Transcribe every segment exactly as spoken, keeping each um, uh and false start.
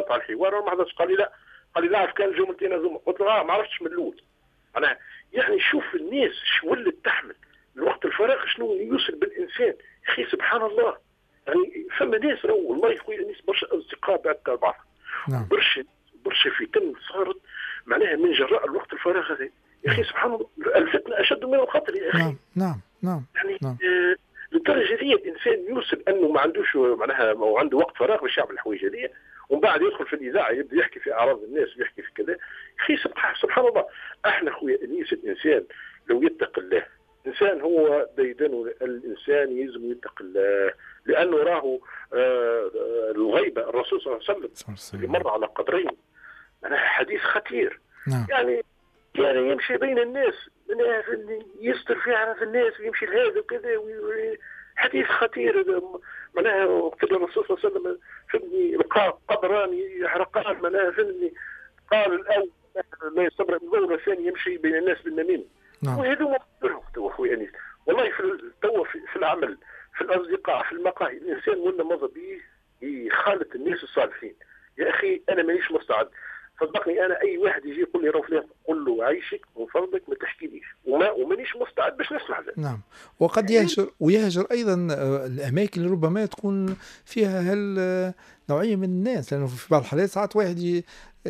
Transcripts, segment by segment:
دخلت على الحوار وما حضرتش. قال لي لا، قال لي لا كان جملتين هذوما. قلت له اه ما عرفتش من الاول. معناها يعني شوف الناس شو ولت تحمل الوقت الفراغ شنو يوصل بالانسان. يا اخي سبحان الله، يعني فما ناس راهو والله يا خويا ناس برشا اصدقاء بعد بعض. نعم. برشا برشا فتن صارت معناها من جراء الوقت الفراغ هذا. يا اخي سبحان الله، الفتنه اشد من القتل يا اخي. نعم نعم نعم يعني نعم. آه للدرجه دي الانسان يوصل انه ما عندوش معناها ما عنده وقت فراغ باش يعمل الحوايج هذيا، ومن بعد يدخل في الاذاعه يبدا يحكي في اعراض الناس ويحكي في كذا. اخي سبحان الله، احنا خويا انيس الانسان لو يتقي الله، الانسان هو ديدن الانسان يلزم يتقي الله، لانه راهو آه الغيبه الرسول صلى الله عليه وسلم اللي مر على قبرين معناها حديث خطير. نعم. يعني يعني يمشي بين الناس يستر فيها في الناس ويمشي لهذا وكذا، حديث خطير معناها. وقت الرسول صلى الله عليه وسلم فهمني لقى قبران يحرقان معناها فهمني، قال الاول لا يستبرئ من الضوء، الثاني يمشي بين الناس بالنميمه. نعم. وهذو تو اخوي انيس والله في تو في العمل في الاصدقاء في المقاهي الانسان ولا ماذا بيه يخالط الناس الصالحين. يا اخي انا مانيش مستعد صدقني، انا اي واحد يجي يقول لي راه فلان قول له عايشك من فضلك ما تحكيليش، وما ومانيش مستعد باش نسمع ذلك. نعم. وقد يهجر ويهجر ايضا الاماكن اللي ربما تكون فيها هال نوعيه من الناس، لانه في بعض الحالات ساعات واحد ي...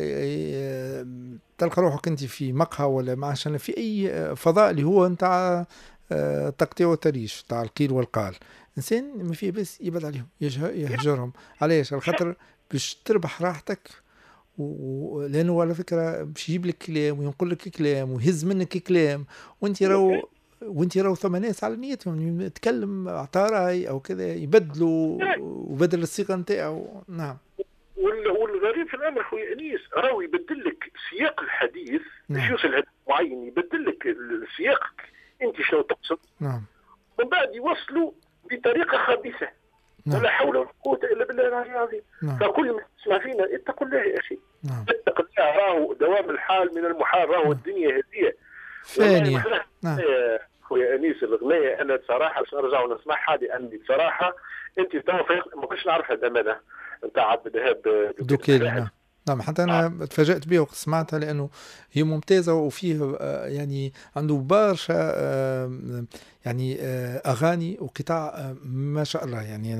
تلقى روحك انت في مقهى ولا معشان في اي فضاء اللي هو نتاع تقطيع وتريش تاع القيل والقال، انسان ما فيه بس يبعد عليهم يهجرهم. علاش؟ على خاطر باش تربح راحتك، ولانه على فكره باش يجيب لك كلام وينقل لك كلام ويهز منك كلام، وانت راهو وانت راهو ثم ناس على نيتهم يتكلم عطا راي او كذا يبدلوا وبدل الصيغه نتاعو. نعم. والغريب في الامر خويا انيس راهو يبدل لك سياق الحديث باش يوصل هدف معين، يبدل لك السياق انت شنو تقصد. نعم. ومن بعد يوصلوا بطريقه خبيثه. نعم. ولا حول ولا قوه الا بالله العلي العظيم. نعم. فكل ما تسمع فينا اتقوا الله يا اخي. نعم. اتق الله، راهو دوام الحال من المحال، راهو الدنيا هذه ثانيه. نعم. خويا انيس الغنايه انا بصراحه باش نرجع ونسمعها، لاني بصراحه انت تو ما كنتش نعرف هذا ماذا نتاع عبد الوهاب دوكيلي. نعم. نعم. حتى أنا آه. تفاجأت بها وقت سمعتها، لأنه هي ممتازة وفيه يعني عنده برشا يعني أغاني وقطاع ما شاء الله. يعني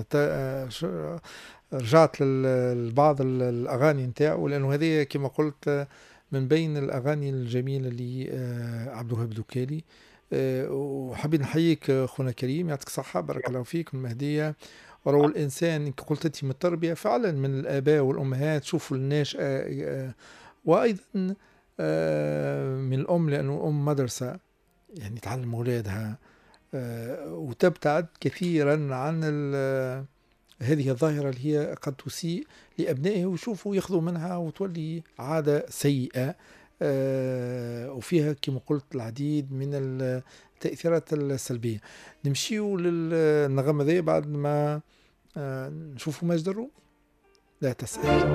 رجعت لبعض الأغاني نتاعو، لأنه هذه كما قلت من بين الأغاني الجميلة اللي عبد الوهاب دوكيلي. وحابين نحييك أخونا كريم، يعطيك الصحة، بارك الله فيك المهدية. ورو الإنسان قلت أنت من التربية فعلا من الآباء والأمهات، شوفوا الناشئة، وأيضا من الأم، لأنه الأم مدرسة يعني تعلم أولادها وتبتعد كثيرا عن هذه الظاهرة اللي هي قد تسيء لأبنائها ويشوفوا يأخذوا منها وتولي عادة سيئة وفيها كما قلت العديد من التأثيرات السلبية. نمشيو للنغمة ذي بعد ما نشوفوا ماجد الرومي. لا تسأل.